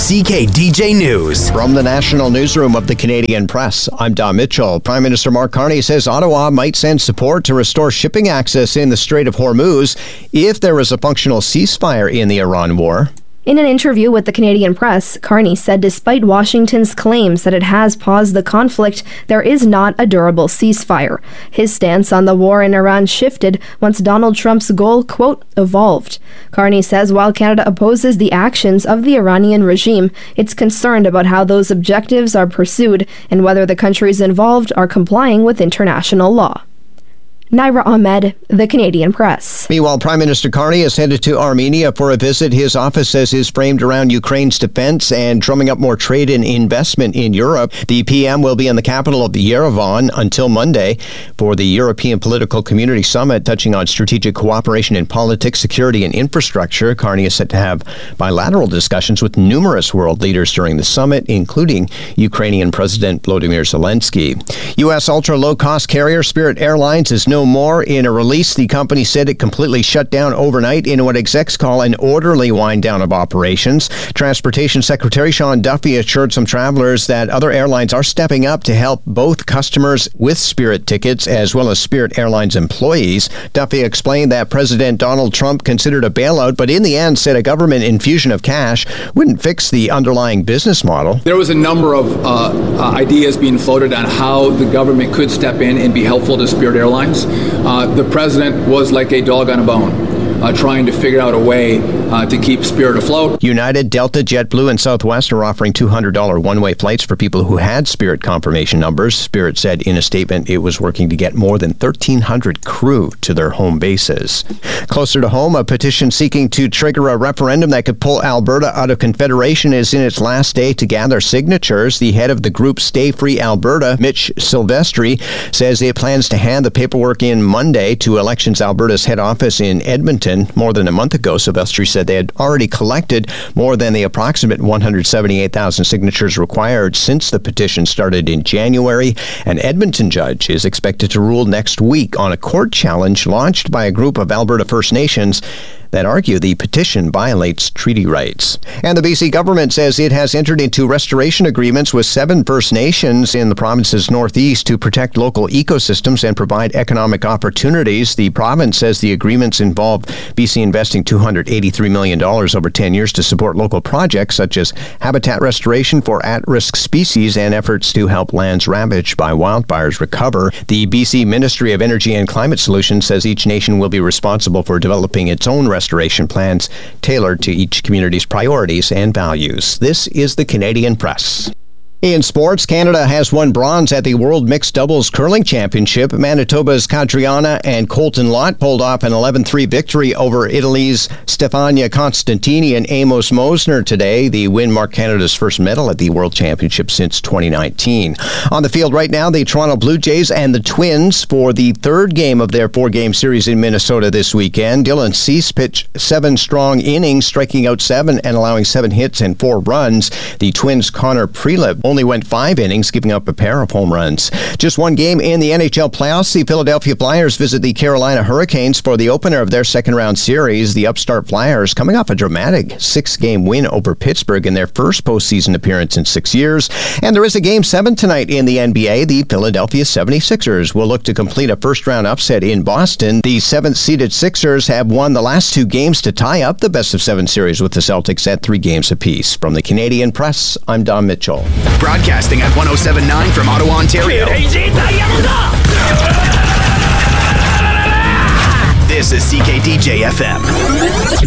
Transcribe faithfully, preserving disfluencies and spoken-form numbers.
C K D J News. From the National Newsroom of the Canadian Press, I'm Don Mitchell. Prime Minister Mark Carney says Ottawa might send support to restore shipping access in the Strait of Hormuz if there is a functional ceasefire in the Iran war. In an interview with the Canadian Press, Carney said despite Washington's claims that it has paused the conflict, there is not a durable ceasefire. His stance on the war in Iran shifted once Donald Trump's goal, quote, evolved. Carney says while Canada opposes the actions of the Iranian regime, it's concerned about how those objectives are pursued and whether the countries involved are complying with international law. Naira Ahmed, The Canadian Press. Meanwhile, Prime Minister Carney is headed to Armenia for a visit his office says is framed around Ukraine's defense and drumming up more trade and investment in Europe. The P M will be in the capital of Yerevan until Monday for the European Political Community Summit, touching on strategic cooperation in politics, security, and infrastructure. Carney is set to have bilateral discussions with numerous world leaders during the summit, including Ukrainian President Volodymyr Zelensky. U S ultra-low-cost carrier Spirit Airlines is no more. In a release, the company said it completely shut down overnight in what execs call an orderly wind down of operations. Transportation Secretary Sean Duffy assured some travelers that other airlines are stepping up to help both customers with Spirit tickets as well as Spirit Airlines employees. Duffy explained that President Donald Trump considered a bailout, but in the end said a government infusion of cash wouldn't fix the underlying business model. There was a number of uh, uh, ideas being floated on how the government could step in and be helpful to Spirit Airlines. Uh, the president was like a dog on a bone, uh, trying to figure out a way uh, to keep Spirit afloat. United, Delta, JetBlue, and Southwest are offering two hundred dollars one-way flights for people who had Spirit confirmation numbers. Spirit said in a statement it was working to get more than thirteen hundred crew to their home bases. Closer to home, a petition seeking to trigger a referendum that could pull Alberta out of Confederation is in its last day to gather signatures. The head of the group Stay Free Alberta, Mitch Silvestri, says it plans to hand the paperwork in Monday to Elections Alberta's head office in Edmonton. More than a month ago, Silvestri said they had already collected more than the approximate one hundred seventy-eight thousand signatures required since the petition started in January. An Edmonton judge is expected to rule next week on a court challenge launched by a group of Alberta First Nations that argue the petition violates treaty rights. And the B C government says it has entered into restoration agreements with seven First Nations in the province's northeast to protect local ecosystems and provide economic opportunities. The province says the agreements involve B C investing two hundred eighty-three million dollars over ten years to support local projects such as habitat restoration for at-risk species and efforts to help lands ravaged by wildfires recover. The B C Ministry of Energy and Climate Solutions says each nation will be responsible for developing its own restoration plans tailored to each community's priorities and values. This is the Canadian Press. In sports, Canada has won bronze at the World Mixed Doubles Curling Championship. Manitoba's Kadriana and Colton Lott pulled off an eleven three victory over Italy's Stefania Constantini and Amos Mosner today. The win marked Canada's first medal at the World Championship since twenty nineteen. On the field right now, the Toronto Blue Jays and the Twins for the third game of their four-game series in Minnesota this weekend. Dylan Cease pitched seven strong innings, striking out seven and allowing seven hits and four runs. The Twins' Connor Prelip only went five innings, giving up a pair of home runs. Just one game in the N H L playoffs. The Philadelphia Flyers visit the Carolina Hurricanes for the opener of their second-round series. The upstart Flyers coming off a dramatic six-game win over Pittsburgh in their first postseason appearance in six years. And there is a Game seven tonight in the N B A. The Philadelphia seventy-sixers will look to complete a first-round upset in Boston. The seventh-seeded Sixers have won the last two games to tie up the best-of-seven series with the Celtics at three games apiece. From the Canadian Press, I'm Don Mitchell. Broadcasting at one oh seven point nine from Ottawa, Ontario. This is C K D J F M.